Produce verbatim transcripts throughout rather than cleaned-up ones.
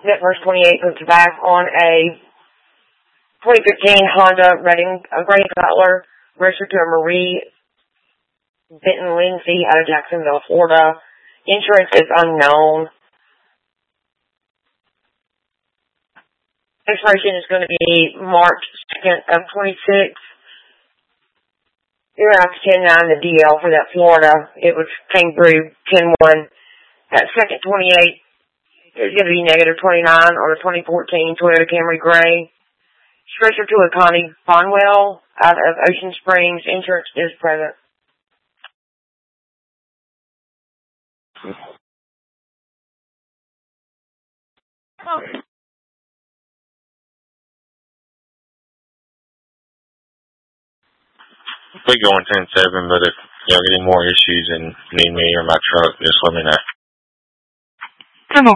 Netverse twenty-eight puts back on a twenty fifteen Honda Reading, a gray color, registered to a Marie Benton Lindsay out of Jacksonville, Florida. Insurance is unknown. Expiration is going to be March second of twenty-six. You're going to have to ten nine the D L for that Florida. It was came through ten one. That second twenty-eight is going to be negative twenty-nine on the twenty fourteen Toyota Camry Gray. Registered to a Connie Bonwell out of Ocean Springs. Insurance is present. We go on ten seven, but if y'all get any more issues and need me or my truck, just let me know. Hello.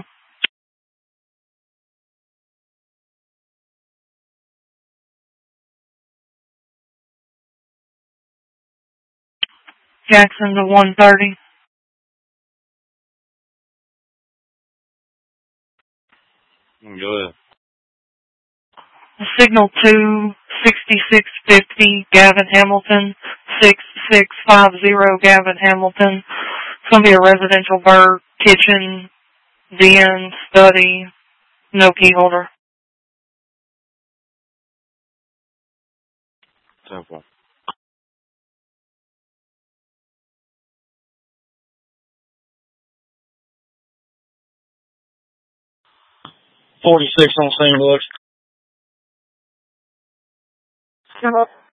Jackson to one thirty. Go ahead. Signal two, sixty-six fifty, Gavin Hamilton, six six five zero, Gavin Hamilton. It's going to be a residential bird, kitchen, den, study, no key holder. Simple. forty-six on Saint Louis. Come up.